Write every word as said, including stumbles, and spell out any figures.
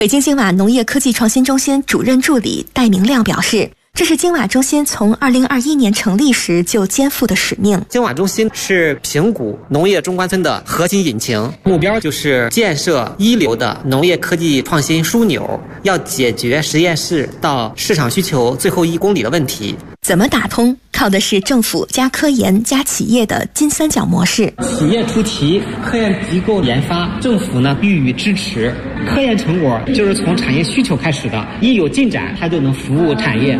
北京金瓦农业科技创新中心主任助理戴明亮表示，这是金瓦中心从二零二一年成立时就肩负的使命。 金瓦中心是平谷农业中关村的核心引擎，目标就是建设一流的农业科技创新枢纽，要解决实验室到市场需求最后一公里的问题。 怎么打通？靠的是政府加科研加企业的金三角模式。 企业出题，科研机构研发，政府呢予以支持。科研成果就是从产业需求开始的，一有进展，它就能服务产业。